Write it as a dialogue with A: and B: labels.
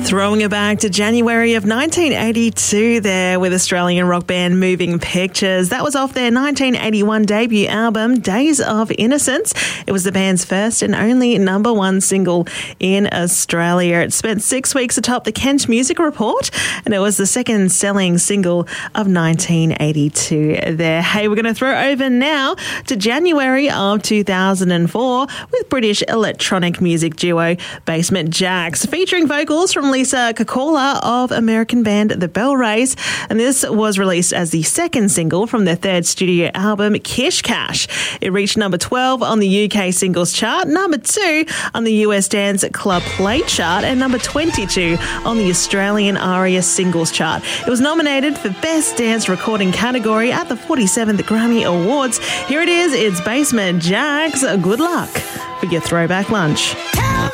A: Throwing it back to January of 1982 there with Australian rock band Moving Pictures. That was off their 1981 debut album, Days of Innocence. It was the band's first and only number one single in Australia. It spent 6 weeks atop the Kent Music Report, and it was the second selling single of 1982 there. Hey, we're going to throw over now to January of 2004 with British electronic music duo Basement Jaxx, featuring vocals from Lisa Kokola of American band The Bell Rays, and this was released as the second single from their third studio album, Kish Cash. It reached number 12 on the UK singles chart, number 2 on the US Dance Club Play chart, and number 22 on the Australian ARIA singles chart. It was nominated for Best Dance Recording category at the 47th Grammy Awards. Here it is, it's Basement Jaxx. Good luck for your throwback lunch.